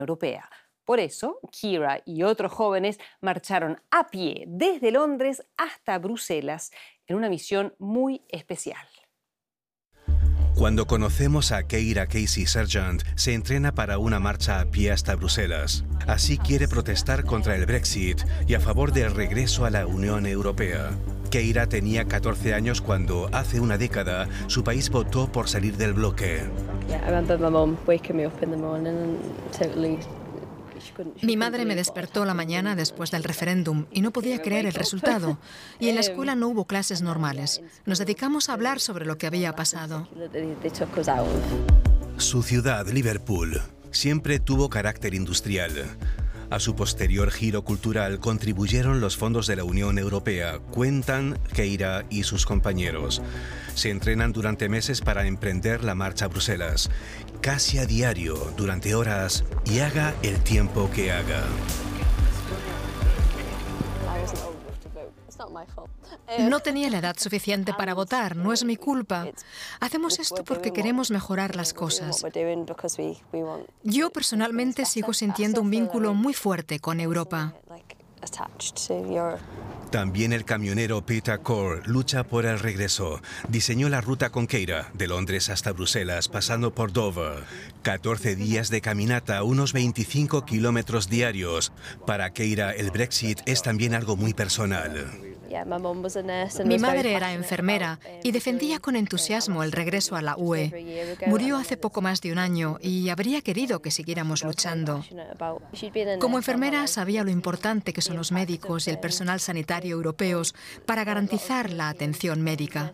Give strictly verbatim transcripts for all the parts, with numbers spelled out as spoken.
Europea. Por eso, Keira y otros jóvenes marcharon a pie desde Londres hasta Bruselas en una misión muy especial. Cuando conocemos a Keira Casey Sargent, se entrena para una marcha a pie hasta Bruselas. Así quiere protestar contra el Brexit y a favor del regreso a la Unión Europea. Keira tenía catorce años cuando, hace una década, su país votó por salir del bloque. Mi madre me despertó la mañana después del referéndum y no podía creer el resultado. Y en la escuela no hubo clases normales. Nos dedicamos a hablar sobre lo que había pasado. Su ciudad, Liverpool, siempre tuvo carácter industrial. A su posterior giro cultural contribuyeron los fondos de la Unión Europea, cuentan Keira y sus compañeros. Se entrenan durante meses para emprender la marcha a Bruselas, casi a diario, durante horas, y haga el tiempo que haga. No tenía la edad suficiente para votar, no es mi culpa. Hacemos esto porque queremos mejorar las cosas. Yo personalmente sigo sintiendo un vínculo muy fuerte con Europa. También el camionero Peter Core lucha por el regreso. Diseñó la ruta con Keira, de Londres hasta Bruselas, pasando por Dover. catorce días de caminata, unos veinticinco kilómetros diarios. Para Keira, el Brexit es también algo muy personal. Mi madre era enfermera y defendía con entusiasmo el regreso a la U E. Murió hace poco más de un año y habría querido que siguiéramos luchando. Como enfermera sabía lo importante que son los médicos y el personal sanitario europeos para garantizar la atención médica.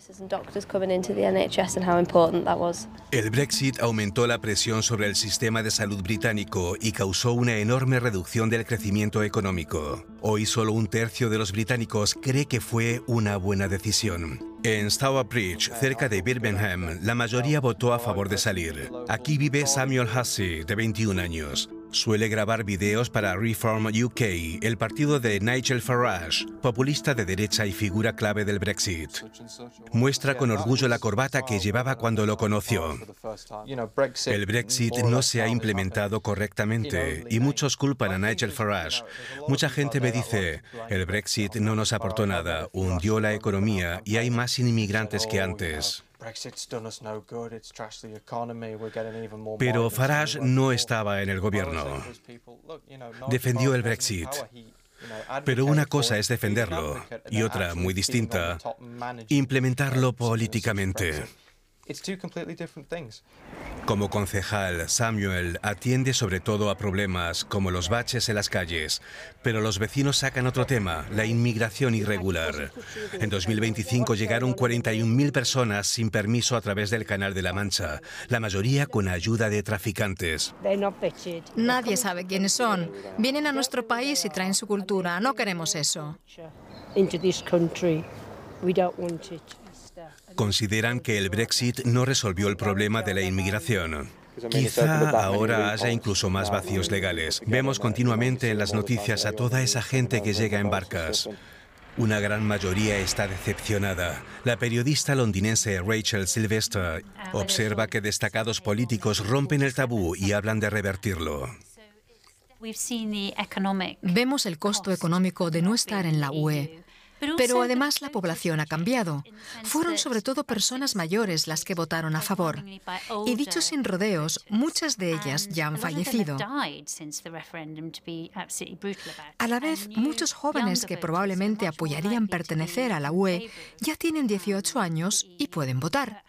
El Brexit aumentó la presión sobre el sistema de salud británico y causó una enorme reducción del crecimiento económico. Hoy solo un tercio de los británicos cree que fue una buena decisión. En Stourbridge, cerca de Birmingham, la mayoría votó a favor de salir. Aquí vive Samuel Hussey, de veintiún años. Suele grabar videos para Reform U K, el partido de Nigel Farage, populista de derecha y figura clave del Brexit. Muestra con orgullo la corbata que llevaba cuando lo conoció. El Brexit no se ha implementado correctamente y muchos culpan a Nigel Farage. Mucha gente me dice, el Brexit no nos aportó nada, hundió la economía y hay más inmigrantes que antes. Pero Farage no estaba en el gobierno. Defendió el Brexit. Pero una cosa es defenderlo y otra, muy distinta, implementarlo políticamente. Como concejal, Samuel atiende sobre todo a problemas como los baches en las calles, pero los vecinos sacan otro tema, la inmigración irregular. En dos mil veinticinco llegaron cuarenta y un mil personas sin permiso a través del Canal de la Mancha, la mayoría con ayuda de traficantes. Nadie sabe quiénes son. Vienen a nuestro país y traen su cultura. No queremos eso. Consideran que el Brexit no resolvió el problema de la inmigración. Quizá ahora haya incluso más vacíos legales. Vemos continuamente en las noticias a toda esa gente que llega en barcas. Una gran mayoría está decepcionada. La periodista londinense Rachel Sylvester observa que destacados políticos rompen el tabú y hablan de revertirlo. Vemos el costo económico de no estar en la U E. Pero además la población ha cambiado. Fueron sobre todo personas mayores las que votaron a favor. Y dicho sin rodeos, muchas de ellas ya han fallecido. A la vez, muchos jóvenes que probablemente apoyarían pertenecer a la U E ya tienen dieciocho años y pueden votar.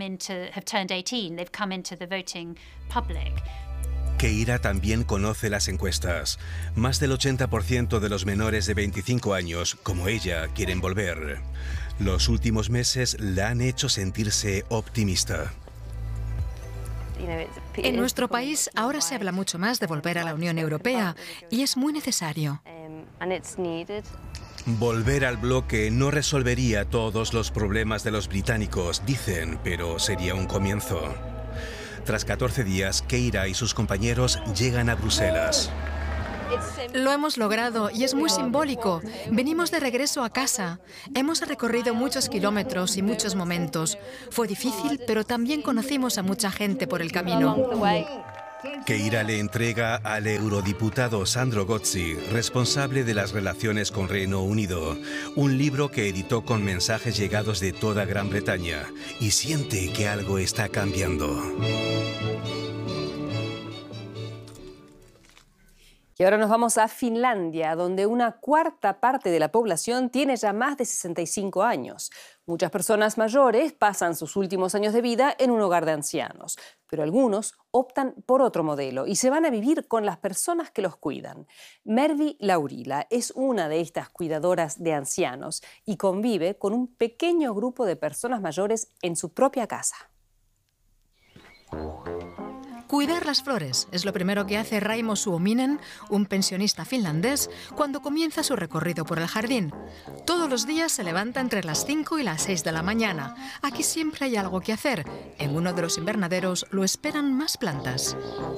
Keira también conoce las encuestas. Más del ochenta por ciento de los menores de veinticinco años, como ella, quieren volver. Los últimos meses la han hecho sentirse optimista. En nuestro país ahora se habla mucho más de volver a la Unión Europea y es muy necesario. Volver al bloque no resolvería todos los problemas de los británicos, dicen, pero sería un comienzo. Tras catorce días, Keira y sus compañeros llegan a Bruselas. Lo hemos logrado y es muy simbólico. Venimos de regreso a casa. Hemos recorrido muchos kilómetros y muchos momentos. Fue difícil, pero también conocimos a mucha gente por el camino. Keira le entrega al eurodiputado Sandro Gozzi, responsable de las relaciones con Reino Unido, un libro que editó con mensajes llegados de toda Gran Bretaña y siente que algo está cambiando. Y ahora nos vamos a Finlandia, donde una cuarta parte de la población tiene ya más de sesenta y cinco años. Muchas personas mayores pasan sus últimos años de vida en un hogar de ancianos, pero algunos optan por otro modelo y se van a vivir con las personas que los cuidan. Mervi Laurila es una de estas cuidadoras de ancianos y convive con un pequeño grupo de personas mayores en su propia casa. Cuidar las flores es lo primero que hace Raimo Suominen, un pensionista finlandés, cuando comienza su recorrido por el jardín. Todos los días se levanta entre las cinco y las seis de la mañana. Aquí siempre hay algo que hacer. En uno de los invernaderos lo esperan más plantas.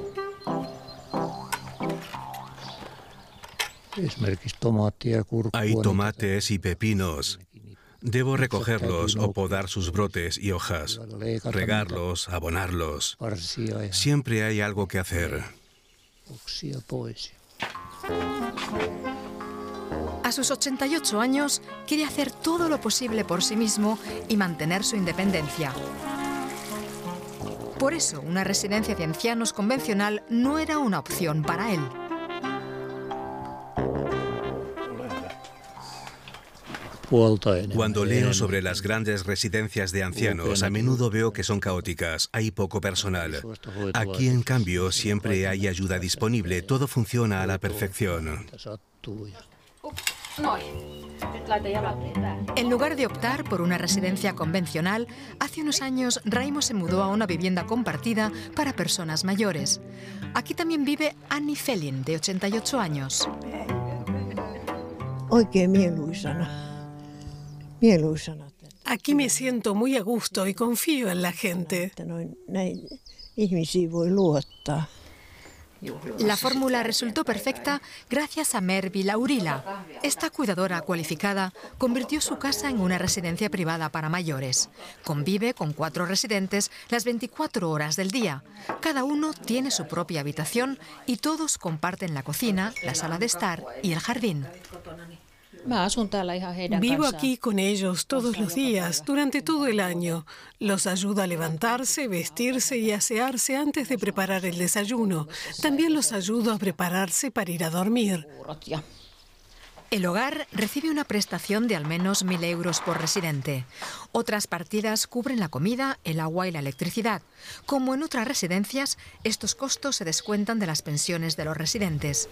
Hay tomates y pepinos. Debo recogerlos o podar sus brotes y hojas, regarlos, abonarlos. Siempre hay algo que hacer. A sus ochenta y ocho años, quiere hacer todo lo posible por sí mismo y mantener su independencia. Por eso, una residencia de ancianos convencional no era una opción para él. Cuando leo sobre las grandes residencias de ancianos, a menudo veo que son caóticas, hay poco personal. Aquí, en cambio, siempre hay ayuda disponible, todo funciona a la perfección. En lugar de optar por una residencia convencional, hace unos años Raimo se mudó a una vivienda compartida para personas mayores. Aquí también vive Anni Felin, de ochenta y ocho años. Aquí me siento muy a gusto y confío en la gente. La fórmula resultó perfecta gracias a Mervi Laurila. Esta cuidadora cualificada convirtió su casa en una residencia privada para mayores. Convive con cuatro residentes las veinticuatro horas del día. Cada uno tiene su propia habitación y todos comparten la cocina, la sala de estar y el jardín. Vivo aquí con ellos todos los días, durante todo el año. Los ayudo a levantarse, vestirse y asearse antes de preparar el desayuno. También los ayudo a prepararse para ir a dormir. El hogar recibe una prestación de al menos mil euros por residente. Otras partidas cubren la comida, el agua y la electricidad. Como en otras residencias, estos costos se descuentan de las pensiones de los residentes.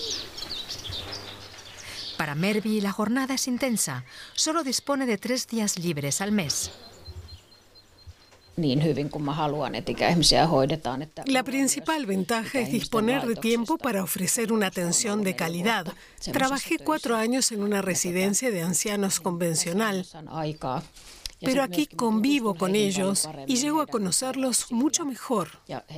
Para Mervi la jornada es intensa. Solo dispone de tres días libres al mes. La principal ventaja es disponer de tiempo para ofrecer una atención de calidad. Trabajé cuatro años en una residencia de ancianos convencional, pero aquí convivo con ellos y llego a conocerlos mucho mejor.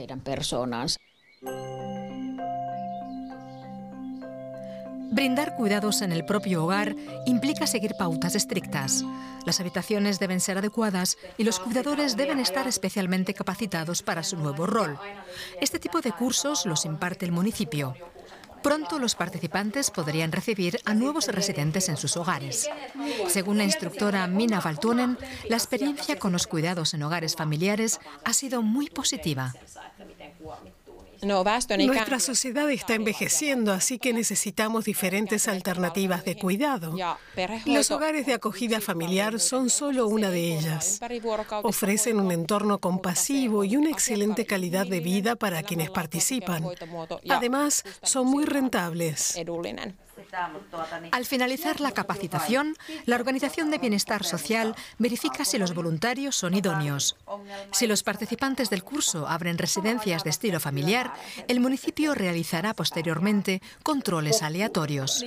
Brindar cuidados en el propio hogar implica seguir pautas estrictas. Las habitaciones deben ser adecuadas y los cuidadores deben estar especialmente capacitados para su nuevo rol. Este tipo de cursos los imparte el municipio. Pronto los participantes podrían recibir a nuevos residentes en sus hogares. Según la instructora Minna Valtonen, la experiencia con los cuidados en hogares familiares ha sido muy positiva. Nuestra sociedad está envejeciendo, así que necesitamos diferentes alternativas de cuidado. Los hogares de acogida familiar son solo una de ellas. Ofrecen un entorno compasivo y una excelente calidad de vida para quienes participan. Además, son muy rentables. Al finalizar la capacitación, la Organización de Bienestar Social verifica si los voluntarios son idóneos. Si los participantes del curso abren residencias de estilo familiar, el municipio realizará posteriormente controles aleatorios.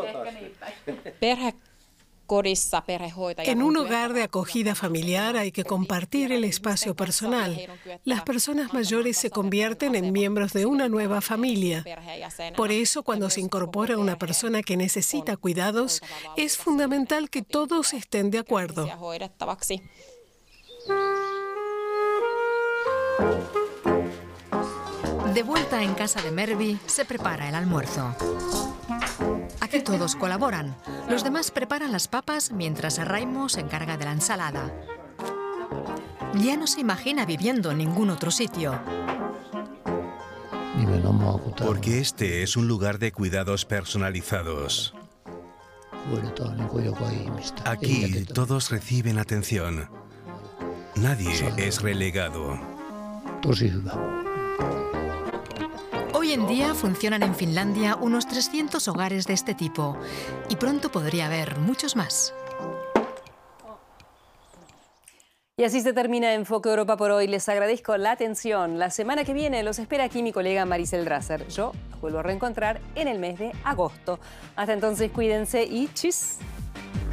En un hogar de acogida familiar hay que compartir el espacio personal. Las personas mayores se convierten en miembros de una nueva familia. Por eso, cuando se incorpora una persona que necesita cuidados, es fundamental que todos estén de acuerdo. De vuelta en casa de Mervi, se prepara el almuerzo. Aquí todos colaboran. Los demás preparan las papas mientras Raimo se encarga de la ensalada. Ya no se imagina viviendo en ningún otro sitio. Porque este es un lugar de cuidados personalizados. Aquí todos reciben atención. Nadie es relegado. Hoy en día funcionan en Finlandia unos trescientos hogares de este tipo y pronto podría haber muchos más. Y así se termina Enfoque Europa por hoy. Les agradezco la atención. La semana que viene los espera aquí mi colega Maricel Drasser. Yo los vuelvo a reencontrar en el mes de agosto. Hasta entonces, cuídense y chis.